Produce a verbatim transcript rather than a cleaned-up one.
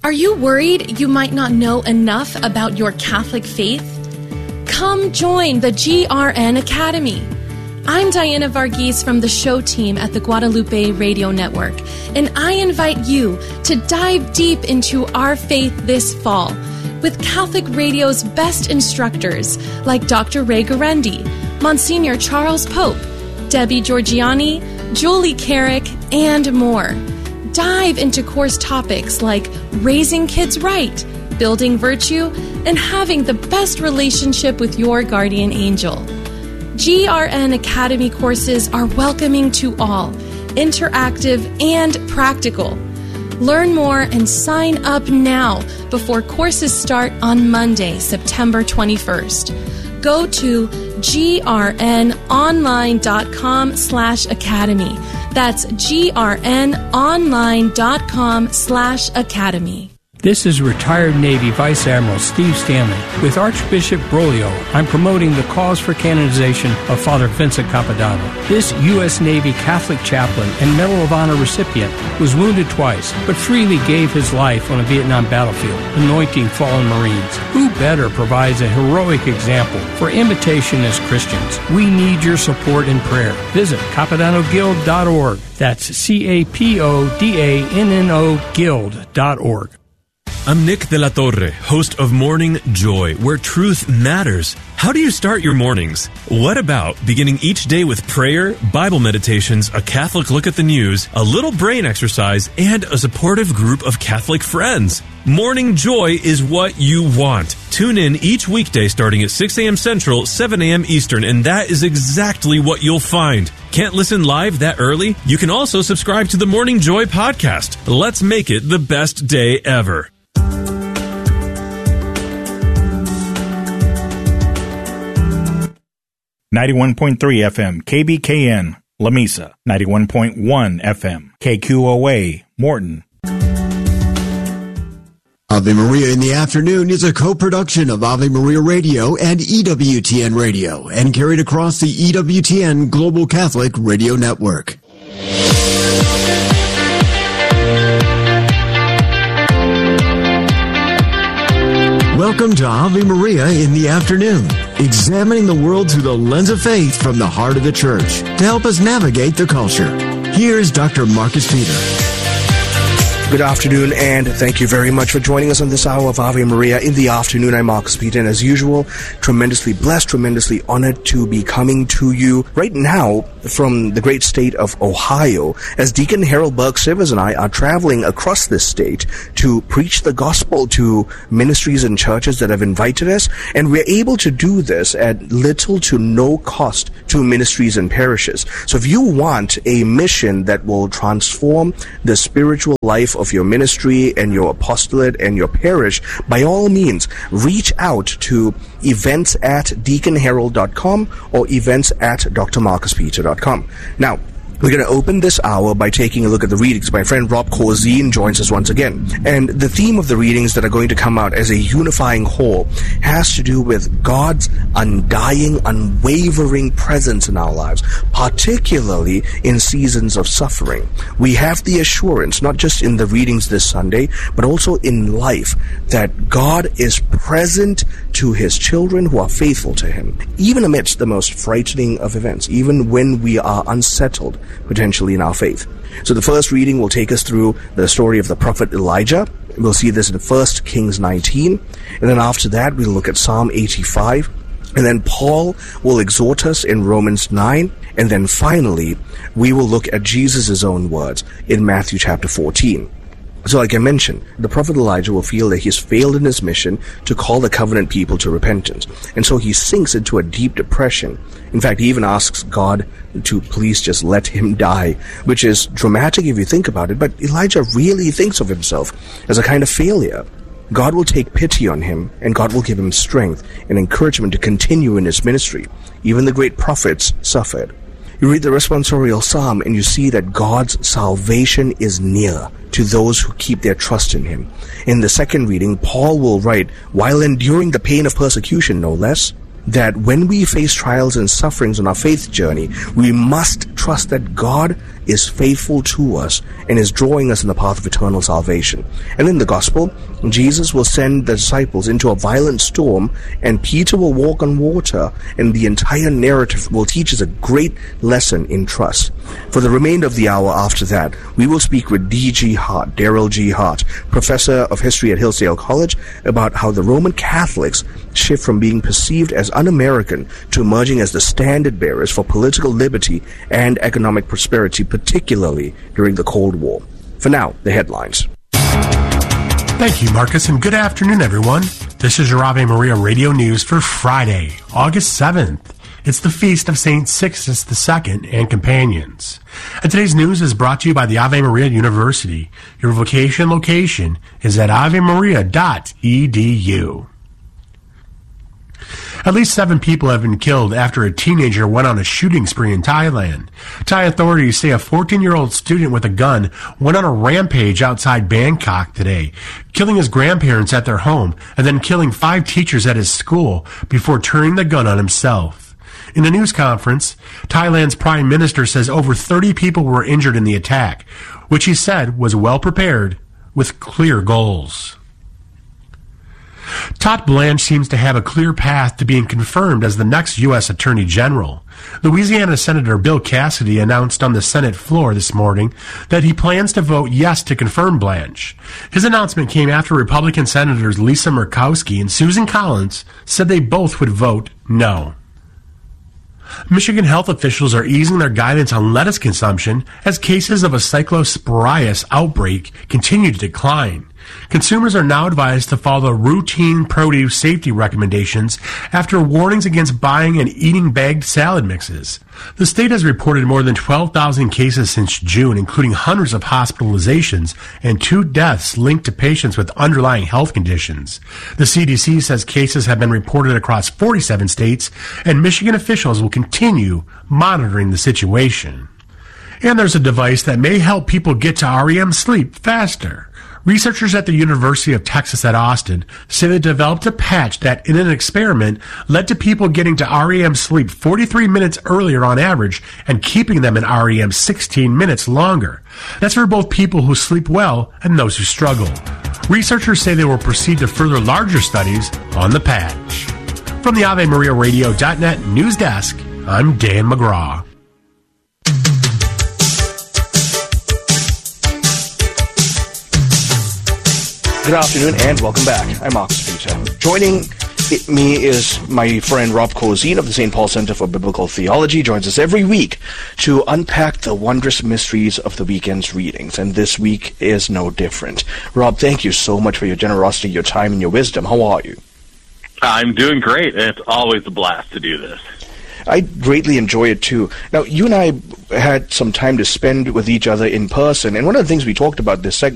Are you worried you might not know enough about your Catholic faith? Come join the G R N Academy. I'm Diana Varghese from the show team at the Guadalupe Radio Network, and I invite you to dive deep into our faith this fall with Catholic Radio's best instructors like Doctor Ray Guarendi, Monsignor Charles Pope, Debbie Georgiani, Julie Carrick, and more. Dive into course topics like raising kids right, building virtue, and having the best relationship with your guardian angel. G R N Academy courses are welcoming to all, interactive and practical. Learn more and sign up now before courses start on Monday, September twenty-first. Go to grnonline.com slash academy. That's grnonline.com slash academy. This is retired Navy Vice Admiral Steve Stanley. With Archbishop Broglio, I'm promoting the cause for canonization of Father Vincent Capodanno. This U S Navy Catholic chaplain and Medal of Honor recipient was wounded twice, but freely gave his life on a Vietnam battlefield, anointing fallen Marines. Who better provides a heroic example for imitation as Christians? We need your support and prayer. Visit capodanno guild dot org. That's C A P O D A N N O guild dot org. I'm Nick De La Torre, host of Morning Joy, where truth matters. How do you start your mornings? What about beginning each day with prayer, Bible meditations, a Catholic look at the news, a little brain exercise, and a supportive group of Catholic friends? Morning Joy is what you want. Tune in each weekday starting at six a.m. Central, seven a.m. Eastern, and that is exactly what you'll find. Can't listen live that early? You can also subscribe to the Morning Joy podcast. Let's make it the best day ever. ninety-one point three F M, K B K N, La Mesa. ninety-one point one F M, K Q O A, Morton. Ave Maria in the Afternoon is a co-production of Ave Maria Radio and E W T N Radio and carried across the E W T N Global Catholic Radio Network. Welcome to Ave Maria in the Afternoon, examining the world through the lens of faith from the heart of the Church to help us navigate the culture. Here's Doctor Marcus Peter. Good afternoon, and thank you very much for joining us on this hour of Ave Maria in the Afternoon. I'm Marcus Peter, and as usual, tremendously blessed, tremendously honored to be coming to you right now from the great state of Ohio, as Deacon Harold Burke Sivers and I are traveling across this state to preach the gospel to ministries and churches that have invited us, and we're able to do this at little to no cost to ministries and parishes. So if you want a mission that will transform the spiritual life of your ministry and your apostolate and your parish, by all means, reach out to events at deacon harold dot com or events at dr marcus peter dot com. Now, we're going to open this hour by taking a look at the readings. My friend Rob Corzine joins us once again. And the theme of the readings that are going to come out as a unifying whole has to do with God's undying, unwavering presence in our lives, particularly in seasons of suffering. We have the assurance, not just in the readings this Sunday, but also in life, that God is present to His children who are faithful to Him, even amidst the most frightening of events, even when we are unsettled potentially in our faith. So the first reading will take us through the story of the prophet Elijah. We'll see this in First Kings nineteen, and then after that we'll look at Psalm eighty-five, and then Paul will exhort us in Romans nine, and then finally we will look at Jesus' own words in Matthew chapter fourteen. So like I mentioned, the prophet Elijah will feel that he's failed in his mission to call the covenant people to repentance. And so he sinks into a deep depression. In fact, he even asks God to please just let him die, which is dramatic if you think about it, but Elijah really thinks of himself as a kind of failure. God will take pity on him, and God will give him strength and encouragement to continue in his ministry. Even the great prophets suffered. You read the responsorial psalm and you see that God's salvation is near to those who keep their trust in Him. In the second reading, Paul will write, while enduring the pain of persecution, no less, that when we face trials and sufferings on our faith journey, we must trust that God is faithful to us and is drawing us in the path of eternal salvation. And in the gospel, Jesus will send the disciples into a violent storm, and Peter will walk on water, and the entire narrative will teach us a great lesson in trust. For the remainder of the hour after that, we will speak with D G Hart, Daryl G. Hart, professor of history at Hillsdale College, about how the Roman Catholics shift from being perceived as un-American to emerging as the standard bearers for political liberty and economic prosperity, particularly during the Cold War. For now, the headlines. Thank you, Marcus, and good afternoon, everyone. This is your Ave Maria Radio News for Friday, August seventh. It's the feast of Saint Sixtus the Second and companions. And today's news is brought to you by the Ave Maria University. Your vocation location is at ave maria dot e d u. At least seven people have been killed after a teenager went on a shooting spree in Thailand. Thai authorities say a fourteen-year-old student with a gun went on a rampage outside Bangkok today, killing his grandparents at their home and then killing five teachers at his school before turning the gun on himself. In a news conference, Thailand's prime minister says over thirty people were injured in the attack, which he said was well prepared with clear goals. Todd Blanche seems to have a clear path to being confirmed as the next U S Attorney General. Louisiana Senator Bill Cassidy announced on the Senate floor this morning that he plans to vote yes to confirm Blanche. His announcement came after Republican Senators Lisa Murkowski and Susan Collins said they both would vote no. Michigan health officials are easing their guidance on lettuce consumption as cases of a cyclosporias outbreak continue to decline. Consumers are now advised to follow routine produce safety recommendations after warnings against buying and eating bagged salad mixes. The state has reported more than twelve thousand cases since June, including hundreds of hospitalizations and two deaths linked to patients with underlying health conditions. The C D C says cases have been reported across forty-seven states, and Michigan officials will continue monitoring the situation. And there's a device that may help people get to R E M sleep faster. Researchers at the University of Texas at Austin say they developed a patch that, in an experiment, led to people getting to R E M sleep forty-three minutes earlier on average and keeping them in R E M sixteen minutes longer. That's for both people who sleep well and those who struggle. Researchers say they will proceed to further larger studies on the patch. From the Ave Maria Radio dot net news desk, I'm Dan McGraw. Good afternoon and welcome back. I'm Marcus Peter. Joining me is my friend Rob Cozine of the Saint Paul Center for Biblical Theology. Joins us every week to unpack the wondrous mysteries of the weekend's readings, and this week is no different. Rob, thank you so much for your generosity, your time, and your wisdom. How are you? I'm doing great, and it's always a blast to do this. I greatly enjoy it too. Now, you and I had some time to spend with each other in person, and one of the things we talked about this segment